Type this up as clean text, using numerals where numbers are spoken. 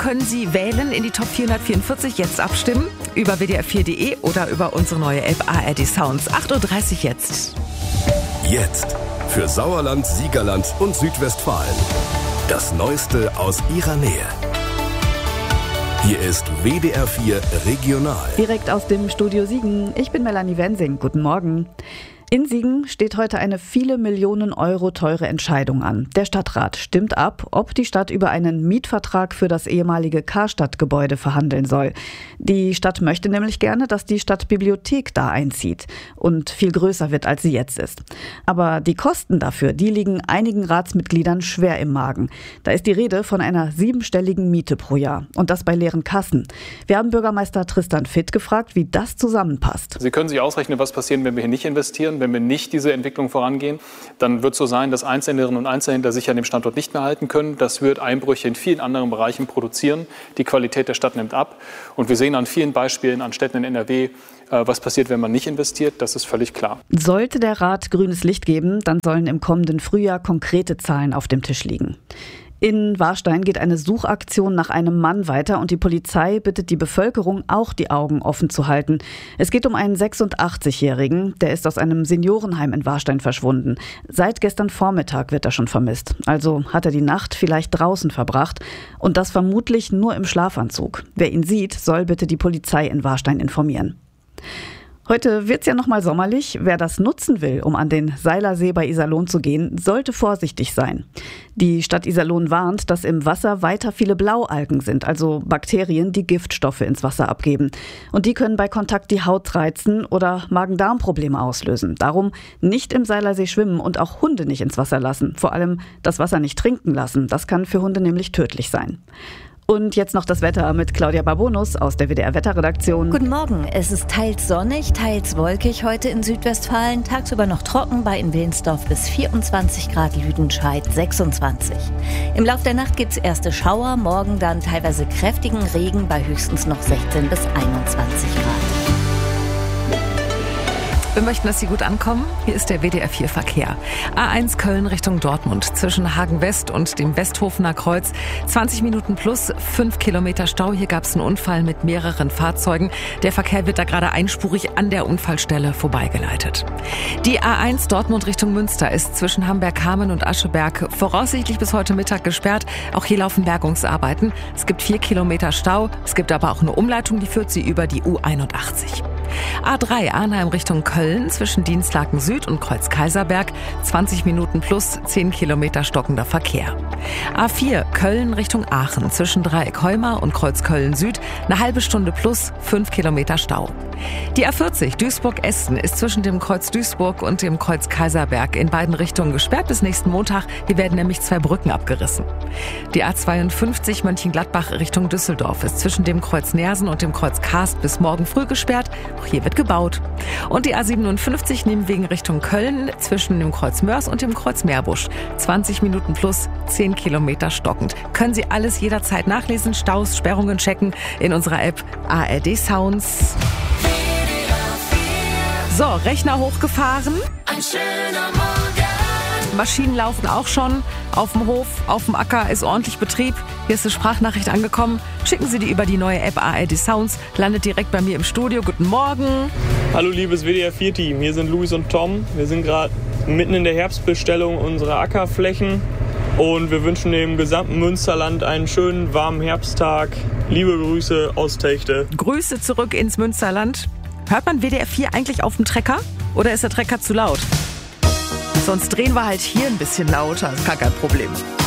können Sie wählen in die Top 444. Jetzt abstimmen über wdr4.de oder über unsere neue App ARD Sounds. 8.30 Uhr jetzt. Jetzt für Sauerland, Siegerland und Südwestfalen. Das Neueste aus Ihrer Nähe. Hier ist WDR 4 Regional. Direkt aus dem Studio Siegen. Ich bin Melanie Wensing. Guten Morgen. In Siegen steht heute eine viele Millionen Euro teure Entscheidung an. Der Stadtrat stimmt ab, ob die Stadt über einen Mietvertrag für das ehemalige Karstadt-Gebäude verhandeln soll. Die Stadt möchte nämlich gerne, dass die Stadtbibliothek da einzieht und viel größer wird, als sie jetzt ist. Aber die Kosten dafür, die liegen einigen Ratsmitgliedern schwer im Magen. Da ist die Rede von einer 7-stelligen Miete pro Jahr und das bei leeren Kassen. Wir haben Bürgermeister Tristan Fitt gefragt, wie das zusammenpasst. Sie können sich ausrechnen, was passiert, wenn wir hier nicht investieren. Wenn wir nicht diese Entwicklung vorangehen, dann wird es so sein, dass Einzelhändlerinnen und Einzelhändler sich an dem Standort nicht mehr halten können. Das wird Einbrüche in vielen anderen Bereichen produzieren. Die Qualität der Stadt nimmt ab. Und wir sehen an vielen Beispielen an Städten in NRW, was passiert, wenn man nicht investiert. Das ist völlig klar. Sollte der Rat grünes Licht geben, dann sollen im kommenden Frühjahr konkrete Zahlen auf dem Tisch liegen. In Warstein geht eine Suchaktion nach einem Mann weiter und die Polizei bittet die Bevölkerung, auch die Augen offen zu halten. Es geht um einen 86-Jährigen, der ist aus einem Seniorenheim in Warstein verschwunden. Seit gestern Vormittag wird er schon vermisst. Also hat er die Nacht vielleicht draußen verbracht und das vermutlich nur im Schlafanzug. Wer ihn sieht, soll bitte die Polizei in Warstein informieren. Heute wird's ja nochmal sommerlich. Wer das nutzen will, um an den Seilersee bei Iserlohn zu gehen, sollte vorsichtig sein. Die Stadt Iserlohn warnt, dass im Wasser weiter viele Blaualgen sind, also Bakterien, die Giftstoffe ins Wasser abgeben. Und die können bei Kontakt die Haut reizen oder Magen-Darm-Probleme auslösen. Darum nicht im Seilersee schwimmen und auch Hunde nicht ins Wasser lassen. Vor allem das Wasser nicht trinken lassen. Das kann für Hunde nämlich tödlich sein. Und jetzt noch das Wetter mit Claudia Barbonus aus der WDR-Wetterredaktion. Guten Morgen. Es ist teils sonnig, teils wolkig heute in Südwestfalen. Tagsüber noch trocken, bei in Wilnsdorf bis 24 Grad, Lüdenscheid 26. Im Laufe der Nacht gibt es erste Schauer, morgen dann teilweise kräftigen Regen bei höchstens noch 16 bis 21 Grad. Wir möchten, dass Sie gut ankommen. Hier ist der WDR 4 Verkehr. A1 Köln Richtung Dortmund zwischen Hagen West und dem Westhofener Kreuz. 20 Minuten plus 5 Kilometer Stau. Hier gab es einen Unfall mit mehreren Fahrzeugen. Der Verkehr wird da gerade einspurig an der Unfallstelle vorbeigeleitet. Die A1 Dortmund Richtung Münster ist zwischen Hamberg-Hameln und Ascheberg voraussichtlich bis heute Mittag gesperrt. Auch hier laufen Bergungsarbeiten. Es gibt 4 Kilometer Stau. Es gibt aber auch eine Umleitung, die führt Sie über die U81. A3 Arnheim Richtung Köln zwischen Dienstlaken Süd und Kreuz Kaiserberg 20 Minuten plus 10 Kilometer stockender Verkehr. A4 Köln Richtung Aachen zwischen Dreieck Heumar und Kreuz Köln Süd eine halbe Stunde plus 5 Kilometer Stau. Die A40 Duisburg-Essen ist zwischen dem Kreuz Duisburg und dem Kreuz Kaiserberg in beiden Richtungen gesperrt bis nächsten Montag. Hier werden nämlich 2 Brücken abgerissen. Die A52 Mönchengladbach Richtung Düsseldorf ist zwischen dem Kreuz Neersen und dem Kreuz Karst bis morgen früh gesperrt. Auch hier wird gebaut. Und die A57 Nijmegen Richtung Köln zwischen dem Kreuz Mörs und dem Kreuz Meerbusch. 20 Minuten plus 10 Kilometer stockend. Können Sie alles jederzeit nachlesen, Staus, Sperrungen checken in unserer App ARD Sounds. So, Rechner hochgefahren. Ein schöner Morgen. Maschinen laufen auch schon. Auf dem Hof, auf dem Acker ist ordentlich Betrieb. Hier ist eine Sprachnachricht angekommen. Schicken Sie die über die neue App ARD Sounds. Landet direkt bei mir im Studio. Guten Morgen. Hallo liebes WDR 4-Team. Hier sind Luis und Tom. Wir sind gerade mitten in der Herbstbestellung unserer Ackerflächen. Und wir wünschen dem gesamten Münsterland einen schönen, warmen Herbsttag. Liebe Grüße aus Techte. Grüße zurück ins Münsterland. Hört man WDR 4 eigentlich auf dem Trecker? Oder ist der Trecker zu laut? Sonst drehen wir halt hier ein bisschen lauter, ist gar kein Problem.